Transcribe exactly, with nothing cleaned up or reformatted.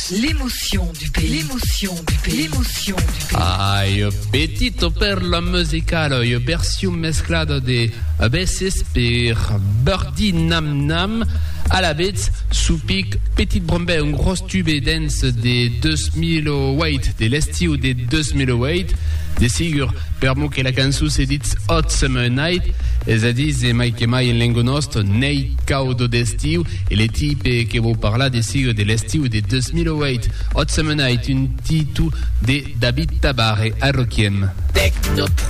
L'émotion du pays. L'émotion du pays. L'émotion du pays. Ai petito perla musicale, io versione mesclata de Besses per Birdie Nam Nam à la bête sous pic Petite Brombée, un gros tube dance de deux mille huit, de l'estiu de deux mille huit, de sigur per mo che la canzone si dit Hot Summer Night, e si dice mai che mai in lingua nostra nei caudo d'estiu, e le tipe che vuol parlare de sigur de l'estiu de deux mille huit. Hot Summer Night, un titre de David Tabaré a Rokiem. Techno